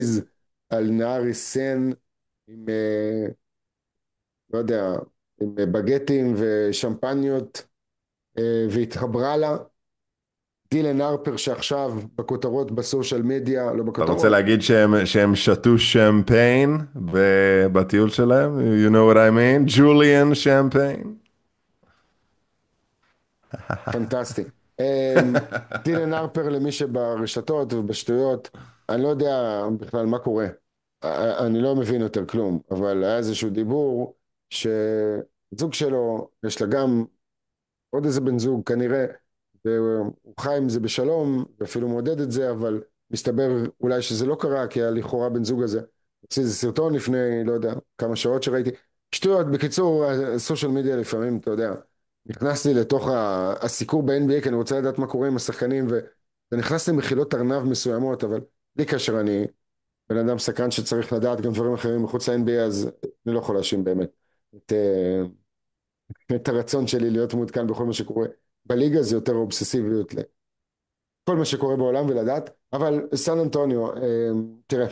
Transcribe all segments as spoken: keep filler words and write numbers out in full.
על נהר סן עם, אה, לא יודע, עם אה, בגטים ושמפניות, אה, והתחברה לה. דילן הרפר שעכשיו בכותרות בסושיאל מדיה, לא אתה רוצה בכותרות, להגיד שהם, שהם שתו שמפיין ב- בטיול שלהם? You know what I mean? ג'וליאן שמפיין. פנטסטי. אמ, דילן הרפר, למי שברשתות ובשטויות, אני לא יודע בכלל מה קורה. א- אני לא מבין יותר כלום, אבל היה איזשהו דיבור שזוג שלו, יש לה גם עוד איזה בן זוג כנראה, והוא חי עם זה בשלום, ואפילו מעודד את זה, אבל מסתבר אולי שזה לא קרה, כי הלכאורה בן זוג הזה הוציא איזה סרטון לפני, לא יודע, כמה שעות שראיתי. שטויות, בקיצור, הסושיאל מדיה לפעמים, אתה יודע, נכנסתי לתוך ה- הסיקור ב-אן בי איי, כי אני רוצה לדעת מה קורה עם השחקנים, ו- ונכנסתי למחילות ארנב מסוימות, אבל בלי קשר, אני בן אדם סקרן שצריך לדעת גם דברים אחרים מחוץ ל-אן בי איי, אז אני לא יכול להאשים באמת את, אה, את הרצון שלי להיות מעודכן בכל מה שקורה בליגה. זה יותר אובססיביות לכל מה שקורה בעולם ולדעת. אבל סן אנטוניו, אה, תראה,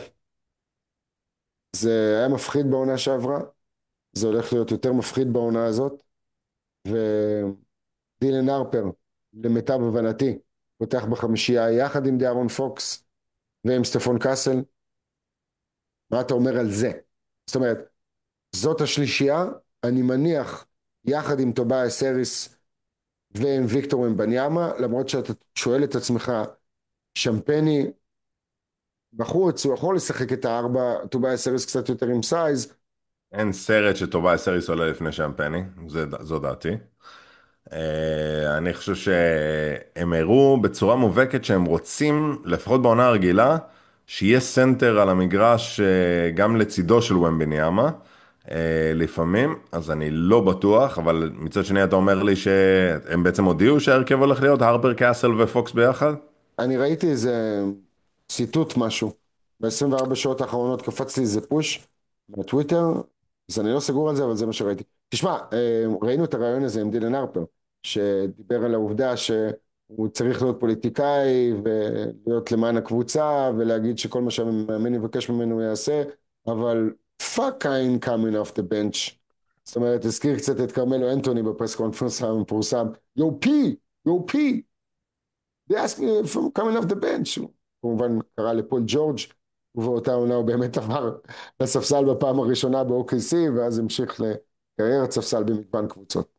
זה היה מפחיד בעונה שעברה, זה הולך להיות יותר מפחיד בעונה הזאת, ודילן הרפר, למיטב הבנתי, פותח בחמישייה יחד עם דיארון פוקס ועם סטפון קאסל. מה אתה אומר על זה? זאת אומרת, זאת השלישייה, אני מניח, יחד עם טובייס האריס ועם ויקטור אמבניאמה, למרות שאתה שואל את עצמך, שמפני בחוץ, הוא יכול לשחק את הארבע, טובייס האריס קצת יותר עם סייז. אין סרט שטובייס האריס עולה לפני שמפני, זה, זו דעתי. אה, אני חושב שהם הראו בצורה מובהקת שהם רוצים, לפחות בעונה הרגילה, שיהיה סנטר על המגרש אה, גם לצידו של ומבניאמה, אה, לפעמים, אז אני לא בטוח, אבל מצד שני אתה אומר לי שהם בעצם הודיעו שההרכב הולך להיות הרפר, קאסל ופוקס ביחד? אני ראיתי איזה ציטוט משהו, ב-עשרים וארבע שעות האחרונות קפץ לי איזה פוש בטוויטר, אז אני לא סגור על זה, אבל זה מה שראיתי. תשמע, אה, ראינו את הרעיון הזה עם דילן הרפר, שדיבר על העובדה שהוא צריך להיות פוליטיקאי ולהיות למען הקבוצה ולהגיד שכל מה שהמאמן יבקש ממנו הוא יעשה, אבל fuck I'm coming off the bench. זאת אומרת, הזכיר קצת את קרמלו אנטוני בפרס קונפרנס המפורסם, יו פי, יו פי, they asked me if I'm coming off the bench. הוא כמובן קרא לפול ג'ורג', ובאותה עונה הוא באמת עבר לספסל בפעם הראשונה ב-או קי סי, ואז המשיך לקריירת ספסל במגוון קבוצות.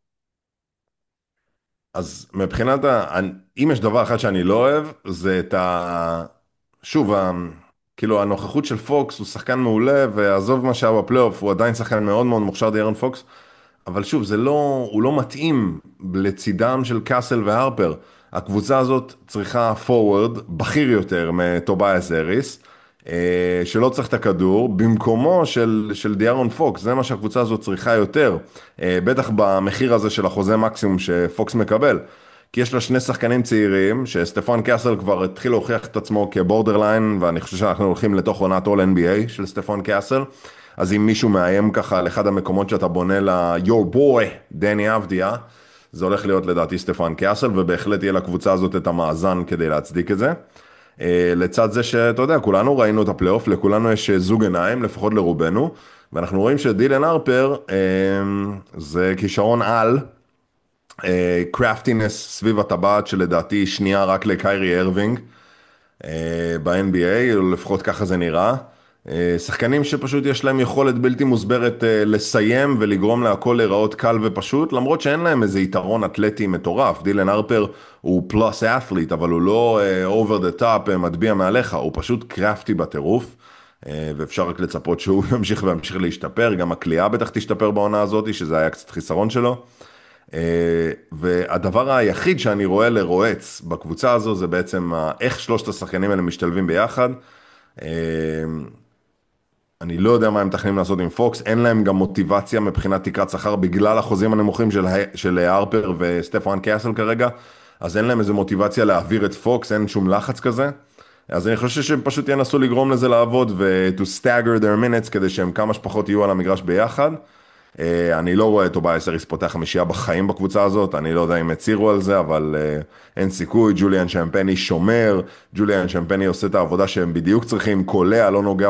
אז מבחינת, ה... אם יש דבר אחד שאני לא אוהב, זה את ה... שוב, ה... כאילו הנוכחות של פוקס הוא שחקן מעולה, ועזוב מה שהיה בפלייאוף, הוא עדיין שחקן מאוד מאוד מוכשר דיארון פוקס, אבל שוב, זה לא, הוא לא מתאים לצידם של קאסל והרפר. הקבוצה הזאת צריכה פורוורד בכיר יותר מטובייס האריס, אה, שלא צריך את הכדור, במקומו של, של דיארון פוקס, זה מה שהקבוצה הזאת צריכה יותר, אה, בטח במחיר הזה של החוזה מקסימום שפוקס מקבל. כי יש לה שני שחקנים צעירים, שסטפן קאסל כבר התחיל להוכיח את עצמו כבורדרליין, ואני חושב שאנחנו הולכים לתוך עונת All אן בי איי של סטפן קאסל. אז אם מישהו מאיים ככה על אחד המקומות שאתה בונה ל-Your boy, דני אבדיה, זה הולך להיות לדעתי סטפן קאסל, ובהחלט יהיה לקבוצה הזאת את המאזן כדי להצדיק את זה. אה, לצד זה שאתה יודע, כולנו ראינו את הפלייאוף, לכולנו יש זוג עיניים, לפחות לרובנו, ואנחנו רואים שדילן הרפר אה, זה כישרון על, קרפטינס סביב הטבעת שלדעתי היא שנייה רק לקיירי הרווינג ב-אן בי איי, או לפחות ככה זה נראה. אה, שחקנים שפשוט יש להם יכולת בלתי מוסברת אה, לסיים ולגרום להכל להיראות קל ופשוט, למרות שאין להם איזה יתרון אתלטי מטורף. דילן הרפר הוא פלוס את'ליט, אבל הוא לא אובר דה טאפ, מטביע מעליך, הוא פשוט קרפטי בטירוף. אה, ואפשר רק לצפות שהוא ימשיך וימשיך להשתפר, גם הקליעה בטח תשתפר בעונה הזאת, שזה היה קצת חיסרון שלו. אה, והדבר היחיד שאני רואה לרועץ בקבוצה הזו זה בעצם ה- איך שלושת השחקנים האלה משתלבים ביחד. אה, אני לא יודע מה הם מתכננים לעשות עם פוקס, אין להם גם מוטיבציה מבחינת תקרת שכר בגלל החוזים הנמוכים של, ה- של הרפר וסטפן קאסל כרגע, אז אין להם איזה מוטיבציה להעביר את פוקס, אין שום לחץ כזה. אז אני חושב שהם פשוט ינסו לגרום לזה לעבוד ו- to stagger their minutes כדי שהם כמה שפחות יהיו על המגרש ביחד. אה, אני לא רואה את טובייס האריס פותח חמישייה בחיים בקבוצה הזאת, אני לא יודע אם הצהירו על זה, אבל אה, אין סיכוי. ג'וליאן שמפני שומר, ג'וליאן שמפני עושה את העבודה שהם בדיוק צריכים, קולע, לא נוגע